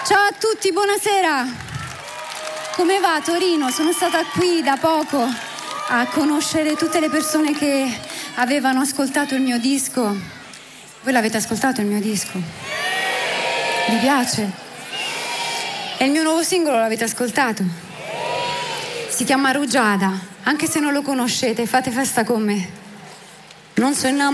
Ciao a tutti, buonasera. Come va Torino? Sono stata qui da poco a conoscere tutte le persone che avevano ascoltato il mio disco. Voi l'avete ascoltato il mio disco? Vi piace? E il mio nuovo singolo l'avete ascoltato? Si chiama Rugiada. Anche se non lo conoscete, fate festa con me. Non so